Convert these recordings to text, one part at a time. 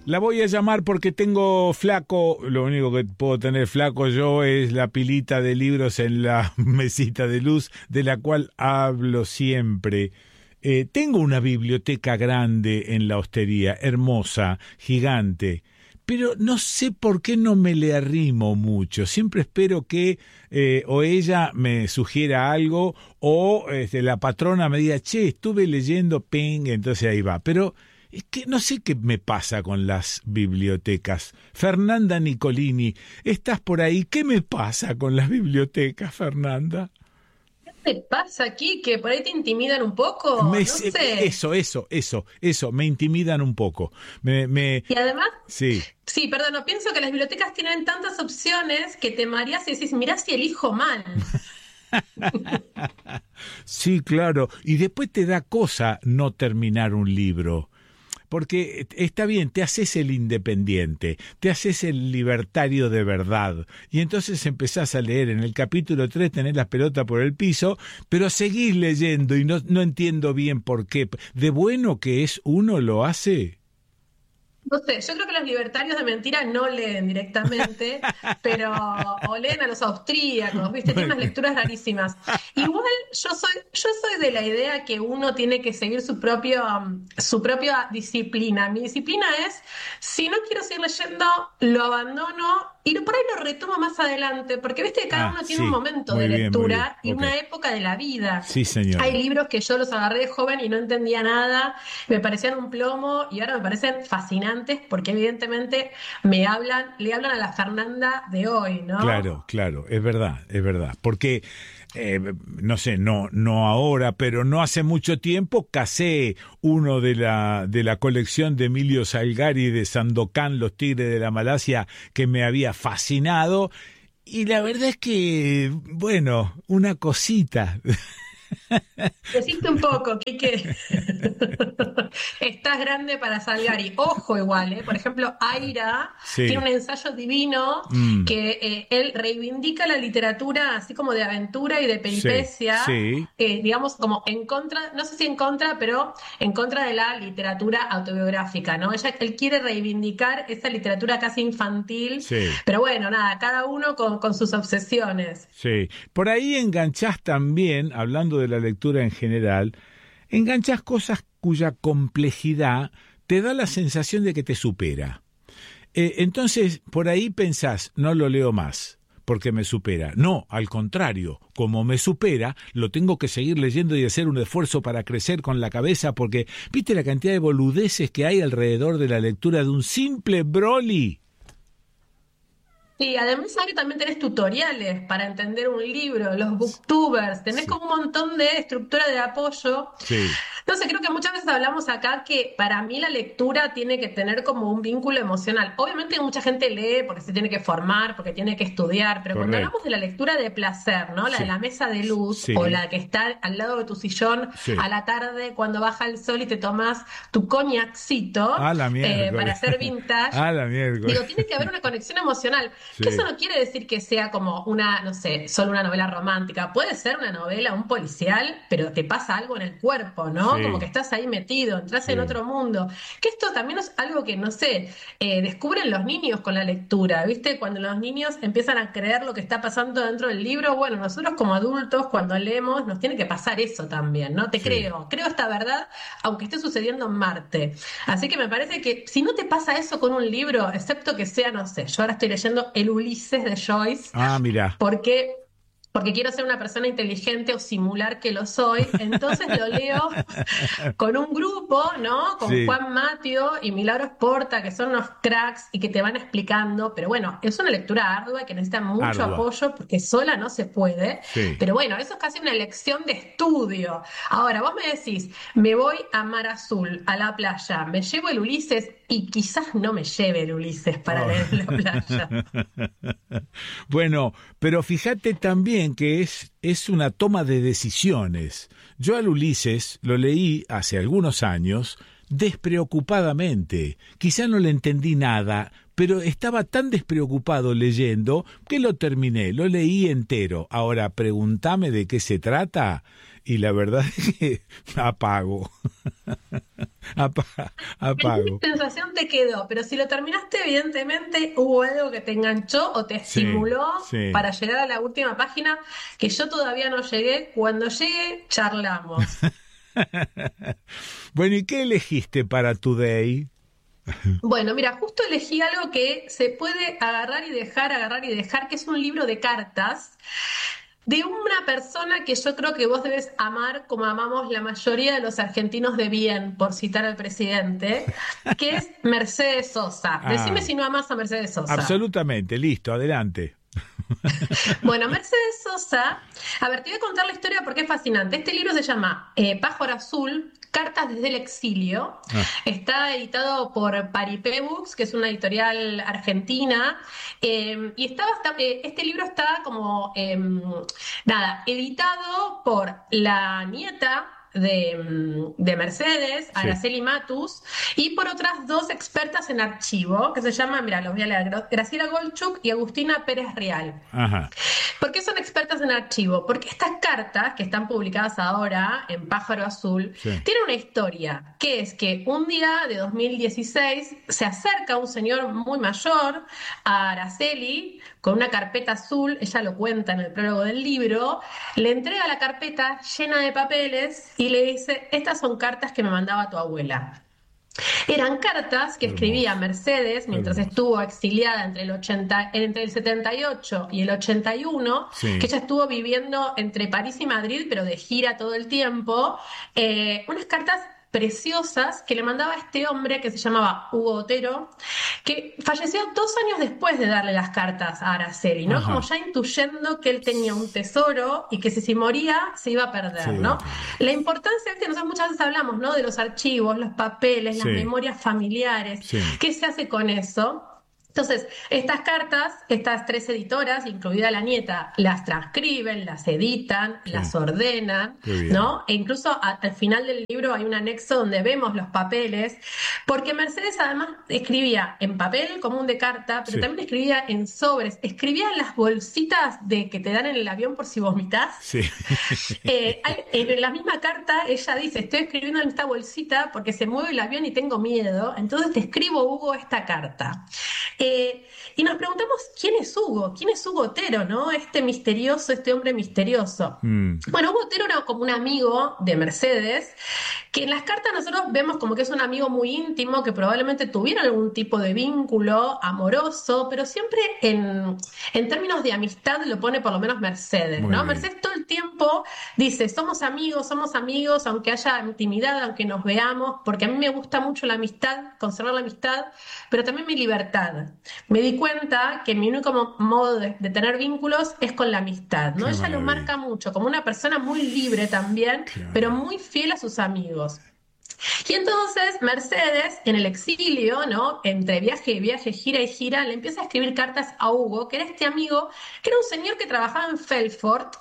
La voy a llamar porque tengo flaco, lo único que puedo tener flaco yo es la pilita de libros en la mesita de luz, de la cual hablo siempre. Tengo una biblioteca grande en la hostería, hermosa, gigante, pero no sé por qué no me le arrimo mucho. Siempre espero que o ella me sugiera algo o la patrona me diga, che, estuve leyendo, ping, entonces ahí va. Pero es que no sé qué me pasa con las bibliotecas. Fernanda Nicolini, ¿estás por ahí? ¿Qué me pasa con las bibliotecas, Fernanda? ¿Qué te pasa aquí? ¿Que por ahí te intimidan un poco? No sé. Eso, me intimidan un poco. Y además, Sí. sí, perdón, no pienso que las bibliotecas tienen tantas opciones que te mareas y decís, mirá si elijo mal. Sí, claro. Y después te da cosa no terminar un libro. Porque está bien, te haces el independiente, te haces el libertario de verdad, y entonces empezás a leer en el capítulo 3, tenés las pelotas por el piso, pero seguís leyendo y no entiendo bien por qué. ¿De bueno que es uno lo hace? No sé, yo creo que los libertarios de mentira no leen directamente, pero o leen a los austríacos, ¿viste? Tienen unas Bueno. lecturas rarísimas. Igual yo soy de la idea que uno tiene que seguir su propia disciplina. Mi disciplina es, si no quiero seguir leyendo, lo abandono y por ahí lo retomo más adelante, porque viste que cada Ah, uno tiene un sí, momento de muy bien, lectura y ok. una época de la vida. Sí, Hay señora. libros que yo los agarré de joven y no entendía nada, me parecían un plomo y ahora me parecen fascinantes porque evidentemente le hablan a la Fernanda de hoy, ¿no? Claro, claro, es verdad, porque no sé, no ahora, pero no hace mucho tiempo casé uno de la colección de Emilio Salgari de Sandokan, Los Tigres de la Malasia, que me había fascinado, y la verdad es que, bueno, una cosita. Deciste un poco, Quique. Estás grande para Salgari. Ojo igual, ¿eh? Por ejemplo, Aira tiene Sí, un ensayo divino mm, que él reivindica la literatura así como de aventura y de sí, peripecia, sí, digamos como en contra, no sé si en contra, pero en contra de la literatura autobiográfica, ¿no? Él quiere reivindicar esa literatura casi infantil, sí. pero bueno, nada, cada uno con sus obsesiones. Sí, por ahí enganchás también, hablando de la lectura en general, enganchás cosas cuya complejidad te da la sensación de que te supera. Entonces, por ahí pensás, no lo leo más, porque me supera. No, al contrario, como me supera, lo tengo que seguir leyendo y hacer un esfuerzo para crecer con la cabeza, porque, ¿viste la cantidad de boludeces que hay alrededor de la lectura de un simple Broly? Sí, además ahora también tenés tutoriales para entender un libro, los booktubers, tenés Sí, como un montón de estructura de apoyo. sí, No sé, creo que muchas veces hablamos acá que para mí la lectura tiene que tener como un vínculo emocional. Obviamente mucha gente lee porque se tiene que formar, porque tiene que estudiar, pero cuando hablamos correcto. de la lectura de placer, ¿no? La de Sí, la mesa de luz o sí, la que está al lado de tu sillón a sí. la tarde cuando baja el sol y te tomas tu coñacito A la para miércoles. hacer vintage. A la miércoles. Digo, tiene que haber una conexión emocional, que eso Sí, no quiere decir que sea como una, no sé, solo una novela romántica. Puede ser una novela, un policial, pero te pasa algo en el cuerpo, ¿no? Como que sí, estás ahí metido, entras en sí. otro mundo. Que esto también es algo que, no sé, descubren los niños con la lectura, ¿viste? Cuando los niños empiezan a creer lo que está pasando dentro del libro, bueno, nosotros como adultos, cuando leemos, nos tiene que pasar eso también, ¿no? Te Sí. creo esta verdad, aunque esté sucediendo en Marte. Así que me parece que si no te pasa eso con un libro, excepto que sea, no sé, yo ahora estoy leyendo El Ulises de Joyce, Ah, mira. porque, porque quiero ser una persona inteligente o simular que lo soy, entonces lo leo con un grupo, ¿no? Con Sí, Juan Matio y Milagros Porta, que son unos cracks y que te van explicando, pero bueno, es una lectura ardua que necesita mucho ardua. apoyo porque sola no se puede, Sí. pero bueno, eso es casi una lección de estudio. Ahora, vos me decís, me voy a Mar Azul, a la playa, me llevo el Ulises y quizás no me lleve el Ulises para Oh. leer en la playa. Bueno, pero fíjate también que es una toma de decisiones. Yo al Ulises lo leí hace algunos años despreocupadamente. Quizá no le entendí nada, pero estaba tan despreocupado leyendo que lo terminé, lo leí entero. Ahora, pregúntame de qué se trata. y la verdad es que apago. Apago. ¿Qué sensación te quedó? Pero si lo terminaste, evidentemente hubo algo que te enganchó o te estimuló sí. para llegar a la última página, que yo todavía no llegué. Cuando llegue, charlamos. Bueno, ¿y qué elegiste para Today? Bueno, mira, justo elegí algo que se puede agarrar y dejar, que es un libro de cartas de una persona que yo creo que vos debes amar como amamos la mayoría de los argentinos de bien, por citar al presidente, que es Mercedes Sosa. Decime si no amás a Mercedes Sosa. Absolutamente, listo, adelante. Bueno, Mercedes Sosa, a ver, te voy a contar la historia porque es fascinante. Este libro se llama Pájaro Azul, Cartas desde el Exilio. Está editado por Paripé Books, que es una editorial argentina, y está este libro está como, editado por la nieta de Mercedes, Araceli Matus, y por otras dos expertas en archivo, que se llaman, mira, los voy a leer, Graciela Golchuk y Agustina Pérez Real. Ajá. ¿Por qué son expertas en archivo? Porque estas cartas, que están publicadas ahora en Pájaro Azul, tienen una historia, que es que un día de 2016 se acerca un señor muy mayor a Araceli con una carpeta azul, ella lo cuenta en el prólogo del libro, le entrega la carpeta llena de papeles y le dice, estas son cartas que me mandaba tu abuela. Eran cartas que escribía Mercedes mientras estuvo exiliada entre el 78 y el 81, que ella estuvo viviendo entre París y Madrid, pero de gira todo el tiempo. Unas cartas preciosas que le mandaba a este hombre que se llamaba Hugo Otero, que falleció 2 años después de darle las cartas a Araceli, ¿no? Como ya intuyendo que él tenía un tesoro y que si moría se iba a perder, ¿no? La importancia es que nosotros muchas veces hablamos, ¿no? De los archivos, los papeles, las memorias familiares. ¿Qué se hace con eso? Entonces, estas cartas, estas 3 editoras, incluida la nieta, las transcriben, las editan, las ordenan, ¿no? E incluso al final del libro hay un anexo donde vemos los papeles, porque Mercedes además escribía en papel común de carta, pero también escribía en sobres, escribía en las bolsitas que te dan en el avión por si vomitas. En la misma carta ella dice, estoy escribiendo en esta bolsita porque se mueve el avión y tengo miedo, entonces te escribo, Hugo, esta carta. Y nos preguntamos quién es Hugo Otero, ¿no? Este hombre misterioso. Bueno, Hugo Otero era como un amigo de Mercedes, que en las cartas nosotros vemos como que es un amigo muy íntimo, que probablemente tuviera algún tipo de vínculo amoroso, pero siempre en términos de amistad lo pone por lo menos Mercedes, ¿no? Mercedes todo el tiempo dice, somos amigos, aunque haya intimidad, aunque nos veamos, porque a mí me gusta mucho la amistad, conservar la amistad, pero también mi libertad. Me di cuenta que mi único modo de tener vínculos es con la amistad, ¿no? Ella lo marca mucho, como una persona muy libre también, pero muy fiel a sus amigos. Y entonces Mercedes, en el exilio, ¿no? Entre viaje y viaje, gira y gira, le empieza a escribir cartas a Hugo, que era este amigo, que era un señor que trabajaba en Felfort,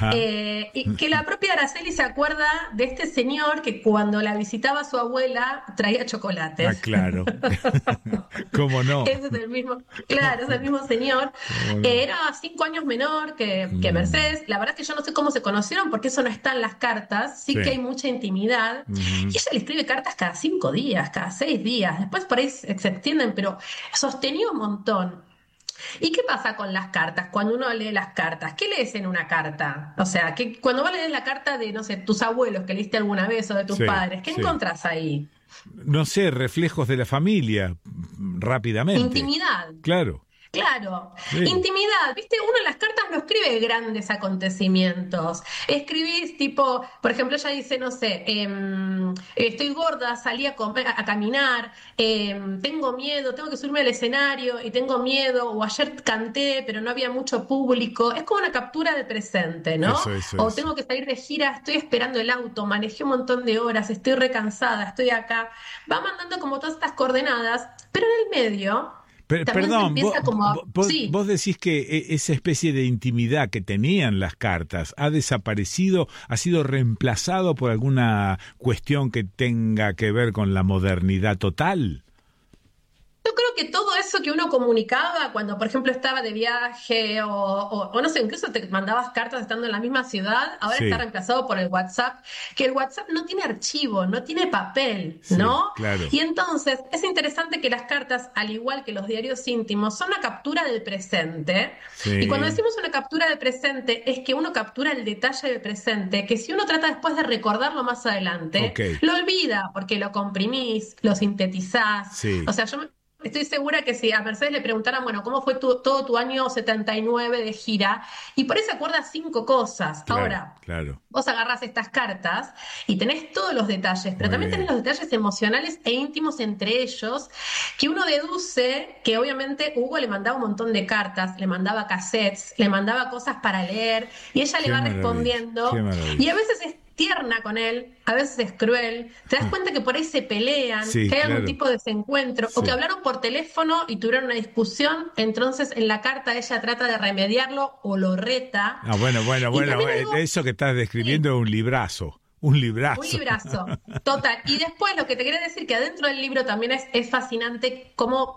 y que la propia Araceli se acuerda de este señor que cuando la visitaba su abuela traía chocolates. Claro. ¿Cómo no? Ese es el mismo, claro, es el mismo señor. Era 5 años menor que Mercedes. La verdad es que yo no sé cómo se conocieron, porque eso no está en las cartas. Sí que hay mucha intimidad. Y ella le escribe cartas cada 5 días, cada 6 días. Después por ahí se extienden, pero sostenía un montón. ¿Y qué pasa con las cartas? Cuando uno lee las cartas, ¿qué lees en una carta? O sea, que cuando vos lees la carta de, no sé, tus abuelos que leíste alguna vez o de tus padres, ¿qué encontrás ahí? No sé, reflejos de la familia, rápidamente. Intimidad. Claro. Claro, intimidad, ¿viste? Uno en las cartas no escribe grandes acontecimientos, escribís tipo, por ejemplo, ella dice, no sé, estoy gorda, salí a caminar, tengo miedo, tengo que subirme al escenario y tengo miedo, o ayer canté pero no había mucho público, es como una captura de presente, ¿no? O tengo que salir de gira, estoy esperando el auto, manejé un montón de horas, estoy recansada, estoy acá, va mandando como todas estas coordenadas, pero en el medio... Perdón, vos decís que esa especie de intimidad que tenían las cartas ha desaparecido, ha sido reemplazado por alguna cuestión que tenga que ver con la modernidad total. Yo creo que todo eso que uno comunicaba cuando, por ejemplo, estaba de viaje o no sé, incluso te mandabas cartas estando en la misma ciudad, ahora está Sí, reemplazado por el WhatsApp, que el WhatsApp no tiene archivo, no tiene papel, sí, ¿no? claro. Y entonces es interesante que las cartas, al igual que los diarios íntimos, son una captura del presente. Y cuando Sí, decimos una captura del presente, es que uno captura el detalle del presente, que si uno trata después de recordarlo más adelante, ok, lo olvida porque lo comprimís, lo sintetizás. O sí, sea, estoy segura que si a Mercedes le preguntaran, bueno, ¿cómo fue todo tu año 79 de gira? Y por ahí se acuerda 5 cosas. claro, Ahora, claro. vos agarrás estas cartas y tenés todos los detalles, pero Muy también tenés bien. los detalles emocionales e íntimos entre ellos, que uno deduce que obviamente Hugo le mandaba un montón de cartas, le mandaba cassettes, le mandaba cosas para leer, y ella le Qué va maravilla, qué respondiendo, y a maravilla. veces es tierna con él, a veces es cruel, te das cuenta que por ahí se pelean, Sí, que hay algún claro, tipo de desencuentro, o que sí. hablaron por teléfono y tuvieron una discusión, entonces en la carta ella trata de remediarlo o lo reta, Ah, bueno, bueno, y bueno, también algo... eso que estás Sí, describiendo es un librazo, un un librazo. librazo, total. Y después lo que te quería decir que adentro del libro también es fascinante cómo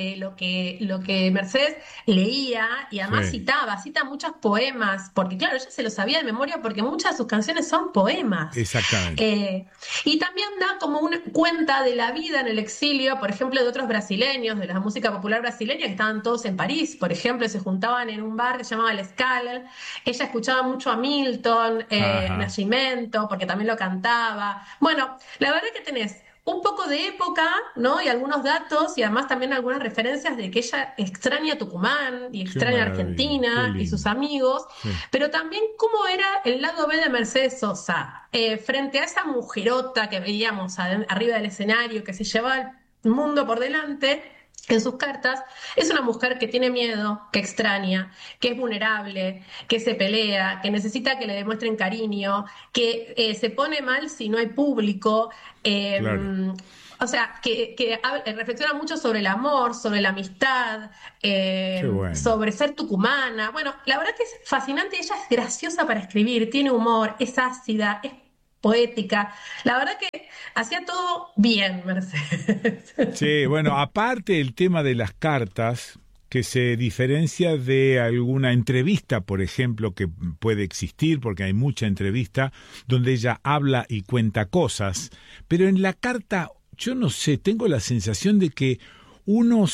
lo que Mercedes leía y además Sí, cita muchos poemas, porque claro, ella se lo sabía de memoria porque muchas de sus canciones son poemas. exactamente. Eh, y también da como una cuenta de la vida en el exilio, por ejemplo, de otros brasileños, de la música popular brasileña, que estaban todos en París, por ejemplo, se juntaban en un bar que se llamaba El Scala. Ella escuchaba mucho a Milton, Ajá. Nascimento, porque también lo cantaba. Bueno, la verdad que tenés un poco de época, ¿no? Y algunos datos y además también algunas referencias de que ella extraña Tucumán y Qué extraña maravilla, qué Argentina y sus lindo. amigos, Sí, pero también cómo era el lado B de Mercedes Sosa, frente a esa mujerota que veíamos arriba del escenario, que se llevaba el mundo por delante. En sus cartas, es una mujer que tiene miedo, que extraña, que es vulnerable, que se pelea, que necesita que le demuestren cariño, que se pone mal si no hay público, eh, claro. o sea, reflexiona mucho sobre el amor, sobre la amistad, Qué bueno. sobre ser tucumana. Bueno, la verdad que es fascinante, ella es graciosa para escribir, tiene humor, es ácida, es poética. La verdad que hacía todo bien, Mercedes. Sí, bueno, aparte el tema de las cartas, que se diferencia de alguna entrevista, por ejemplo, que puede existir, porque hay mucha entrevista, donde ella habla y cuenta cosas, pero en la carta, yo no sé, tengo la sensación de que uno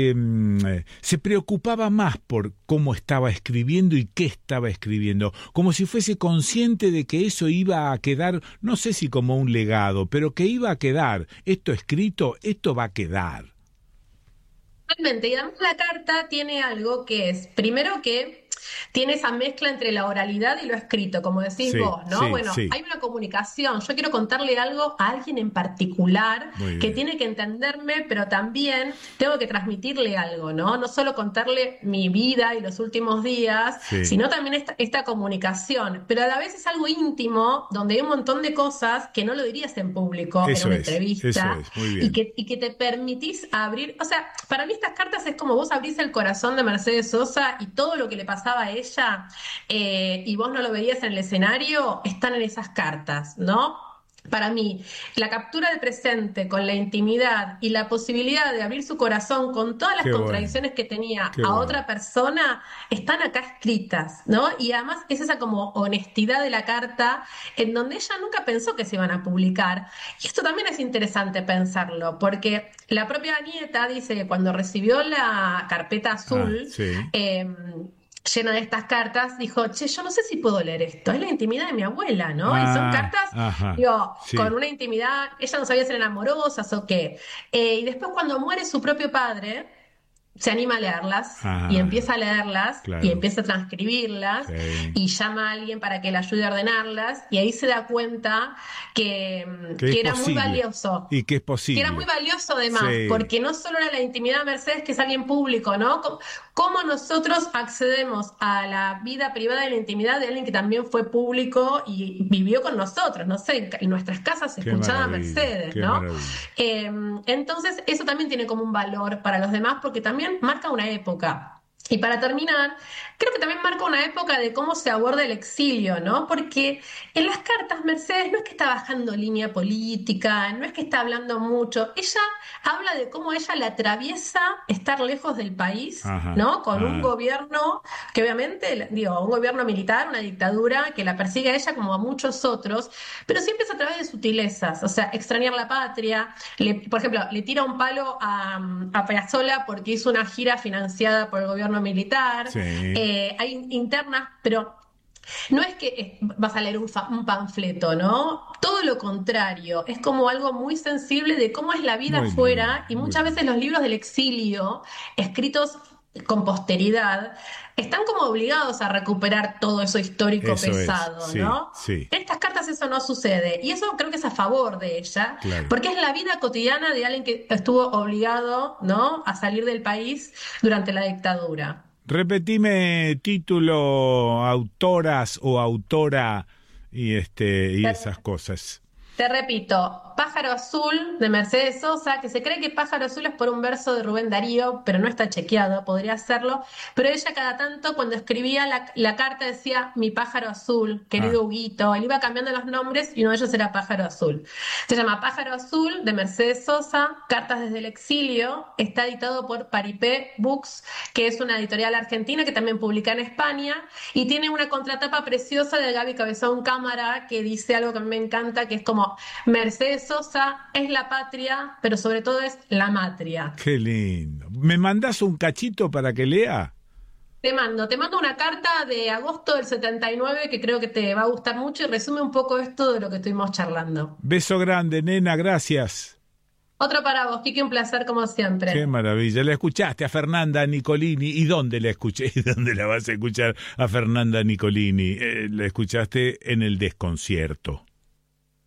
se preocupaba más por cómo estaba escribiendo y qué estaba escribiendo, como si fuese consciente de que eso iba a quedar, no sé si como un legado, pero que iba a quedar, esto escrito, esto va a quedar. Totalmente. Y además la carta tiene algo que es, primero que tiene esa mezcla entre la oralidad y lo escrito, como decís Sí, vos, ¿no? sí, Bueno, sí, hay una comunicación. Yo quiero contarle algo a alguien en particular muy que bien. tiene que entenderme, pero también tengo que transmitirle algo, ¿no? No solo contarle mi vida y los últimos días, Sí, sino también esta comunicación. Pero a la vez es algo íntimo, donde hay un montón de cosas que no lo dirías en público, en una eso entrevista es, muy y bien. que te permitís abrir, o sea, para mí estas cartas es como vos abrís el corazón de Mercedes Sosa y todo lo que le pasaba a ella y vos no lo veías en el escenario, están en esas cartas, ¿no? Para mí, la captura del presente con la intimidad y la posibilidad de abrir su corazón con todas las Qué bueno, contradicciones que tenía qué a bueno. otra persona están acá escritas, ¿no? Y además es esa como honestidad de la carta en donde ella nunca pensó que se iban a publicar. Y esto también es interesante pensarlo, porque la propia nieta dice que cuando recibió la carpeta Ah, azul, sí. eh, llena de estas cartas, dijo, che, yo no sé si puedo leer esto, es la intimidad de mi abuela, ¿no? Y son Ah, cartas, ajá, digo, con sí. una intimidad, ella no sabía si eran amorosas o qué. Y después cuando muere su propio padre, se anima a leerlas y Ah, empieza a leerlas y claro. empieza a transcribirlas Sí. y llama a alguien para que le ayude a ordenarlas y ahí se da cuenta Que es que era muy posible. valioso. Y que es Que era muy posible. valioso además, Sí, porque no solo era la intimidad de Mercedes, que es alguien público, ¿no? ¿Cómo nosotros accedemos a la vida privada y la intimidad de alguien que también fue público y vivió con nosotros? No sé, en nuestras casas se qué escuchaba a maravilla, Mercedes, qué ¿no? maravilla. Entonces, eso también tiene como un valor para los demás, porque también marca una época. Y para terminar, creo que también marca una época de cómo se aborda el exilio, ¿no? Porque en las cartas Mercedes no es que está bajando línea política, no es que está hablando mucho, ella habla de cómo ella le atraviesa estar lejos del país, Ajá, ¿no? Con un ajá. gobierno que obviamente, digo, un gobierno militar, una dictadura que la persigue a ella como a muchos otros, pero siempre es a través de sutilezas, o sea, extrañar la patria. Por ejemplo, le tira un palo a Piazzolla porque hizo una gira financiada por el gobierno militar. Sí, Hay internas, pero no es que vas a leer un panfleto, ¿no? Todo lo contrario, es como algo muy sensible de cómo es la vida muy lindo, afuera y muy muchas lindo. veces los libros del exilio, escritos con posteridad, están como obligados a recuperar todo eso histórico Eso es, pesado, sí, ¿no? sí, En estas cartas eso no sucede y eso creo que es a favor de ella, claro. porque es la vida cotidiana de alguien que estuvo obligado, ¿no?, a salir del país durante la dictadura. Repetime título, autoras o autora y esas cosas. Te repito, Pájaro Azul de Mercedes Sosa, que se cree que Pájaro Azul es por un verso de Rubén Darío, pero no está chequeado, podría serlo. Pero ella cada tanto cuando escribía la carta decía mi pájaro azul, Ah, querido Huguito, él iba cambiando los nombres y uno de ellos era Pájaro Azul. Se llama Pájaro Azul de Mercedes Sosa, Cartas desde el exilio, está editado por Paripé Books, que es una editorial argentina que también publica en España, y tiene una contratapa preciosa de Gaby Cabezón Cámara que dice algo que a mí me encanta, que es como Mercedes Sosa es la patria, pero sobre todo es la matria. qué lindo. ¿Me mandás un cachito para que lea? Te mando una carta de agosto del 79 que creo que te va a gustar mucho y resume un poco esto de lo que estuvimos charlando. Beso grande, nena, gracias. Otro para vos, Kiki, un placer como Qué siempre. maravilla. ¿La escuchaste a Fernanda Nicolini? ¿Y dónde la escuché? ¿Y dónde la vas a escuchar a Fernanda Nicolini? La escuchaste en el desconcierto.